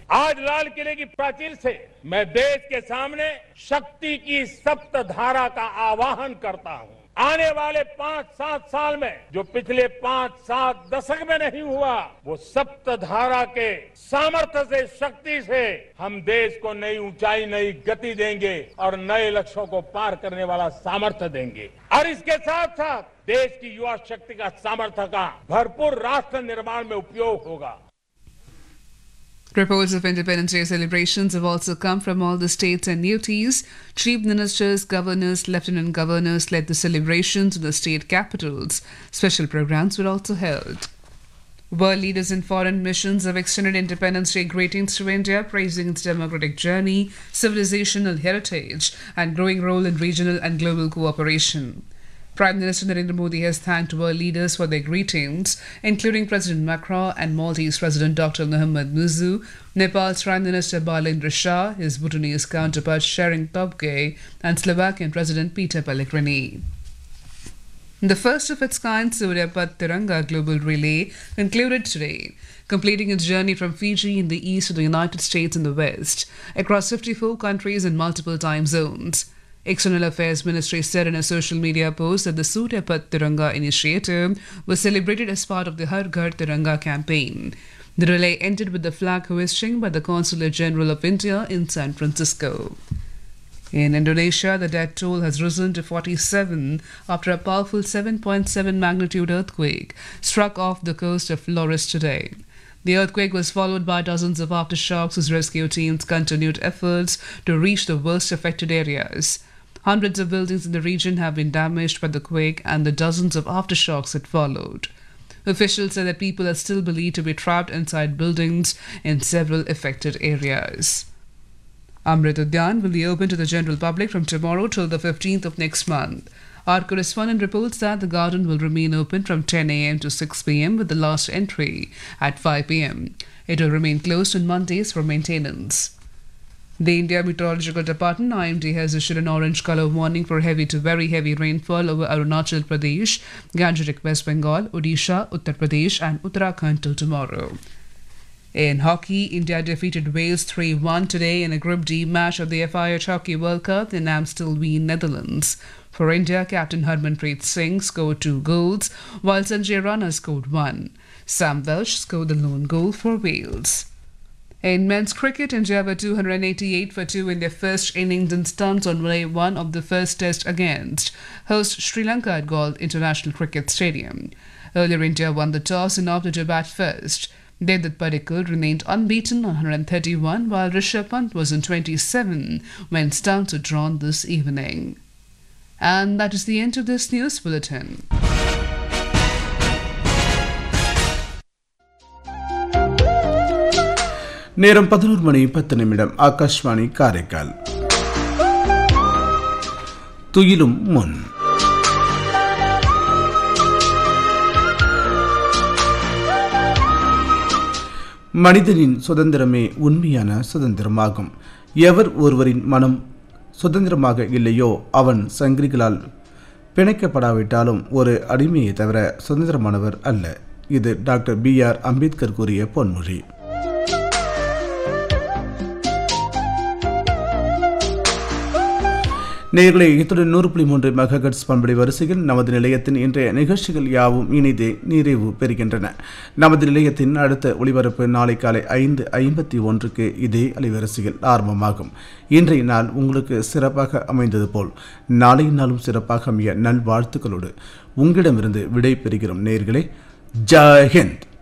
आज लाल किले की प्राचीर से मैं देश के सामने शक्ति की सप्तधारा का आह्वान करता हूं। आने वाले 5-7 साल में जो पिछले 5-7 दशक में नहीं हुआ, वो सप्तधारा के सामर्थ्य से, शक्ति से हम देश को नई ऊंचाई, नई गति देंगे और नए लक्ष्यों को पार करने वाला सामर्थ्य देंगे। और इसके साथ साथ देश की युवा शक्ति का सामर्थ्य का भरपूर राष्ट्र निर्माण में उपयोग होगा। Reports of Independence Day celebrations have also come from all the states and UTs. Chief ministers, governors, lieutenant governors led the celebrations in the state capitals. Special programs were also held. World leaders in foreign missions have extended Independence Day greetings to India, praising its democratic journey, civilizational heritage, and growing role in regional and global cooperation. Prime Minister Narendra Modi has thanked world leaders for their greetings, including President Macron and Maldives President Dr. Mohamed Muzu, Nepal's Prime Minister Balendra Shah, his Bhutanese counterpart Tshering Tobgay, and Slovakian President Peter Pellegrini. The first of its kind Surya Path Tiranga Global Relay concluded today, completing its journey from Fiji in the east to the United States in the west, across 54 countries and multiple time zones. External Affairs Ministry said in a social media post that the Surya Path Tiranga initiative was celebrated as part of the Har Ghar Tiranga campaign. The relay ended with the flag hoisting by the Consulate General of India in San Francisco. In Indonesia, the death toll has risen to 47 after a powerful 7.7 magnitude earthquake struck off the coast of Flores today. The earthquake was followed by dozens of aftershocks as rescue teams continued efforts to reach the worst affected areas. Hundreds of buildings in the region have been damaged by the quake, and the dozens of aftershocks that followed. Officials say that people are still believed to be trapped inside buildings in several affected areas. Amrit Udyan will be open to the general public from tomorrow till the 15th of next month. Our correspondent reports that the garden will remain open from 10 a.m. to 6 p.m. with the last entry at 5 p.m. It will remain closed on Mondays for maintenance. The India Meteorological Department (IMD) has issued an orange color warning for heavy to very heavy rainfall over Arunachal Pradesh, Gangetic West Bengal, Odisha, Uttar Pradesh and Uttarakhand till tomorrow. In hockey, India defeated Wales 3-1 today in a Group D match of the FIH Hockey World Cup in Amstelveen, Netherlands. For India, Captain Harmanpreet Singh scored 2 goals, while Sanjay Rana scored 1. Sam Welsh scored the lone goal for Wales. In men's cricket, India were 288 for 2 in their first innings in stunts on day 1 of the first test against host Sri Lanka at Galle International Cricket Stadium. Earlier, India won the toss and opted to bat first. Devdutt Padikkal remained unbeaten on 131, while Rishabh Pant was on 27 when stunts were drawn this evening. And that is the end of this news bulletin. நேரம் 11:10 ஆகாஷ்வாணி காரைக்கால். துயிலும் முன் மனிதனின் சுதந்திரமே உண்மையான சுதந்திரமாகும். எவர் ஒருவரின் மனம் சுதந்திரமாக இல்லையோ அவன் சங்கிலிகளால் பிணைக்கப்படாவிட்டாலும் ஒரு அடிமையை தவிர சுதந்திரமானவர் அல்ல. இது டாக்டர் B.R. அம்பேத்கர் கூறிய பொன்மொழி. நேயர்களே, இத்துடன் 100.3 மெகாஹெர்ட்ஸ் பண்பலை வரிசையில் நமது நிலையத்தின் இன்றைய நிகழ்ச்சிகள் யாவும் இனிதே நிறைவு பெறுகின்றன. நமது நிலையத்தின் அடுத்த ஒளிபரப்பு நாளை காலை 5:51 இதே அலைவரிசையில் ஆரம்பமாகும். இன்றைய நாள் உங்களுக்கு சிறப்பாக அமைந்தது போல் நாளைய நாளும் சிறப்பாக அமைய நல்வாழ்த்துக்களோடு உங்களிடமிருந்து விடை பெறுகிறோம். நேயர்களே, ஜெய் ஹிந்த்.